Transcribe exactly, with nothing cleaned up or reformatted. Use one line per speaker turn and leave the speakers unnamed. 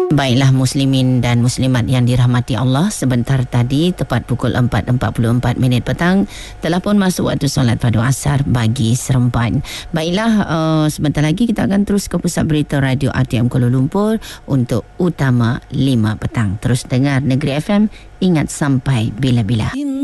Baiklah muslimin dan muslimat yang dirahmati Allah, sebentar tadi tepat pukul empat empat puluh empat minit petang telah pun masuk waktu solat fardu asar bagi Seremban. Baiklah, uh, sebentar lagi kita akan terus ke pusat berita Radio R T M Kuala Lumpur untuk Utama lima petang. Terus dengar Negeri F M, ingat sampai bila-bila.